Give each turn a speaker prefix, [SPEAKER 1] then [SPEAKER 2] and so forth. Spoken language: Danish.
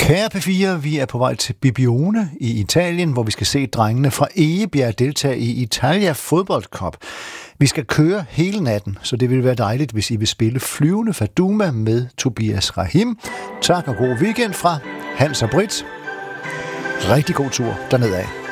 [SPEAKER 1] Kære P4, vi er på vej til Bibione i Italien, hvor vi skal se drengene fra Egebjerg deltage i Italia Fodbold Cup. Vi skal køre hele natten, så det vil være dejligt, hvis I vil spille Flyvende Faduma med Tobias Rahim. Tak og god weekend fra Hans og Britt. Rigtig god tur dernede af.